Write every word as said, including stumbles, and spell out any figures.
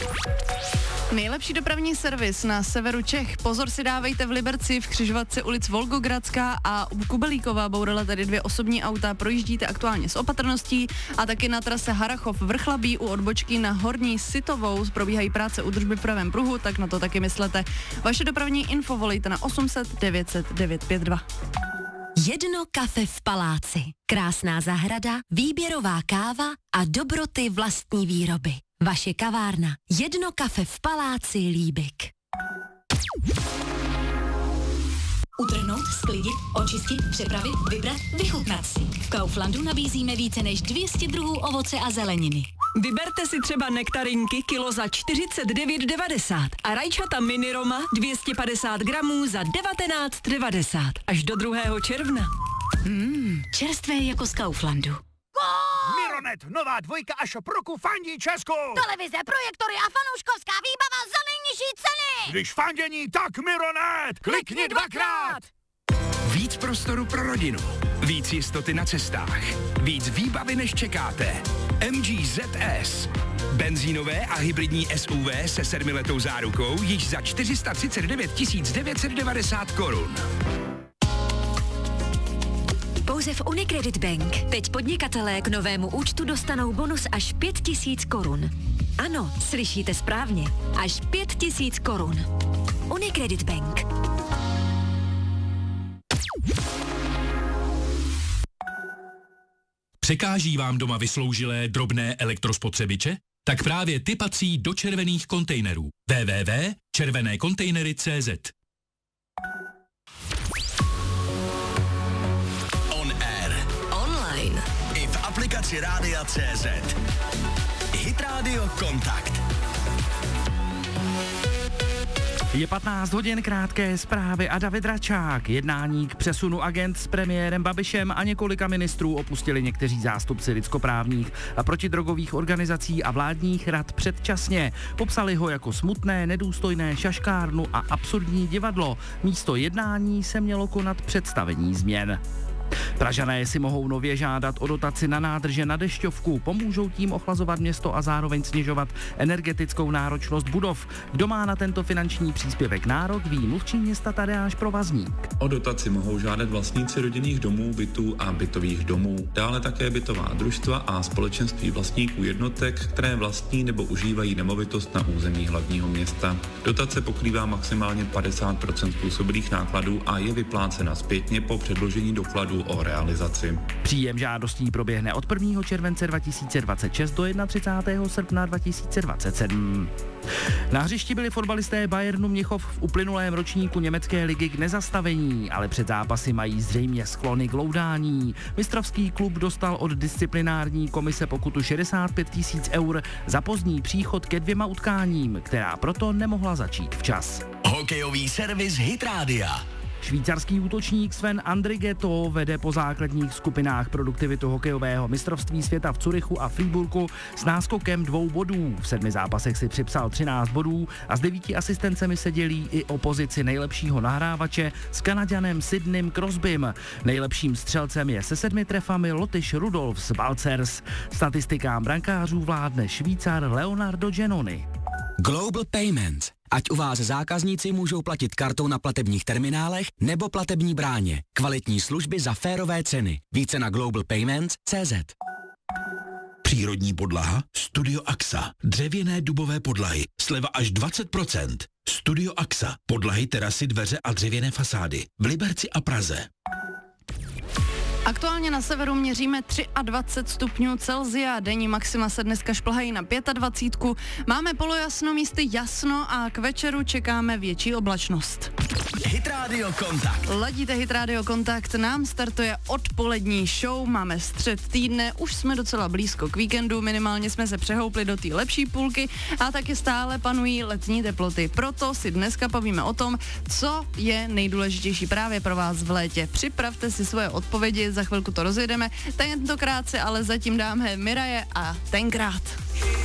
Nejlepší dopravní servis na severu Čech. Pozor si dávejte v Liberci v křižovatce ulic Volgogradská a u Kubelíkova bourala tady dvě osobní auta. Projíždíte aktuálně s opatrností a taky na trase Harachov Vrchlabí u odbočky na Horní Sitovou probíhají práce údržby v pravém pruhu, tak na to taky myslete. Vaše dopravní info volejte na osm set devět set devět pět dva. Jedno kafe v paláci. Krásná zahrada, výběrová káva a dobroty vlastní výroby. Vaše kavárna. Jedno kafe v paláci Líbik. Utrhnout, sklidit, očistit, přepravit, vybrat, vychutnat si. V Kauflandu nabízíme více než dvě stě druhů ovoce a zeleniny. Vyberte si třeba nektarinky kilo za čtyřicet devět devadesát a rajčata mini Roma dvě stě padesát gramů za devatenáct devadesát až do druhého června. Mmm, čerstvé jako z Kauflandu. Mironet, nová dvojka a shop roku fandí Česku. Televize, projektory a fanouškovská výbava za nejnižší ceny. Když fandění, tak Mironet. Klikni dvakrát. Víc prostoru pro rodinu, víc jistoty na cestách, víc výbavy než čekáte. M G Z S. Benzínové a hybridní S U V se sedmiletou zárukou již za čtyři sta třicet devět tisíc devět set devadesát korun. Pouze v Unicredit Bank. Teď podnikatelé k novému účtu dostanou bonus až pět tisíc korun. Ano, slyšíte správně. Až pět tisíc korun. Unicredit Bank. Překáží vám doma vysloužilé drobné elektrospotřebiče? Tak právě ty patří do červených kontejnerů. w w w tečka červené kontejnery tečka cé zet. On air. Online. I v aplikaci Rádia tečka cé zet. Hit Radio Kontakt. Je patnáct hodin, krátké zprávy a David Račák. Jednání k přesunu agent s premiérem Babišem a několika ministrů opustili někteří zástupci lidskoprávních a protidrogových organizací a vládních rad předčasně. Popsali ho jako smutné, nedůstojné šaškárnu a absurdní divadlo. Místo jednání se mělo konat představení změn. Pražané si mohou nově žádat o dotaci na nádrže na dešťovku, pomůžou tím ochlazovat město a zároveň snižovat energetickou náročnost budov. Kdo má na tento finanční příspěvek nárok, ví mluvčí města Tadeáš Provazník. O dotaci mohou žádat vlastníci rodinných domů, bytů a bytových domů. Dále také bytová družstva a společenství vlastníků jednotek, které vlastní nebo užívají nemovitost na území hlavního města. Dotace pokrývá maximálně padesát procent způsobilých nákladů a je vyplácena zpětně po předložení dokladů o realizaci. Příjem žádostí proběhne od prvního července dva tisíce dvacet šest do třicátého prvního srpna dva tisíce dvacet sedm. Na hřišti byli fotbalisté Bayernu Mnichov v uplynulém ročníku německé ligy k nezastavení, ale před zápasy mají zřejmě sklony k loudání. Mistrovský klub dostal od disciplinární komise pokutu šedesát pět tisíc eur za pozdní příchod ke dvěma utkáním, která proto nemohla začít včas. Hokejový servis Hit Rádia. Švýcarský útočník Sven Andrighetto vede po základních skupinách produktivitu hokejového mistrovství světa v Curychu a Freiburgu s náskokem dvou bodů. V sedmi zápasech si připsal třináct bodů a s devíti asistencemi se dělí i o pozici nejlepšího nahrávače s Kanaďanem Sidneym Crosbym. Nejlepším střelcem je se sedmi trefami Lotyš Rudolf z Balcers. Statistikám brankářů vládne Švýcar Leonardo Giannoni. Global Payments. Ať u vás zákazníci můžou platit kartou na platebních terminálech nebo platební bráně. Kvalitní služby za férové ceny. Více na global payments tečka cé zet. Přírodní podlaha Studio Axa. Dřevěné dubové podlahy. Sleva až dvacet procent. Studio Axa. Podlahy, terasy, dveře a dřevěné fasády. V Liberci a Praze. Aktuálně na severu měříme dvacet tři stupňů Celsia, denní maxima se dneska šplhají na dvacet pět, máme polojasno, místy jasno a k večeru čekáme větší oblačnost. Hit Radio Kontakt. Ladíte Hit Radio Kontakt, nám startuje odpolední show, máme střed týdne, už jsme docela blízko k víkendu, minimálně jsme se přehoupli do té lepší půlky a taky stále panují letní teploty. Proto si dneska povíme o tom, co je nejdůležitější právě pro vás v létě. Připravte si svoje odpovědi, za chvilku to rozjedeme, tentokrát si ale zatím dáme Miraje a Tenkrát.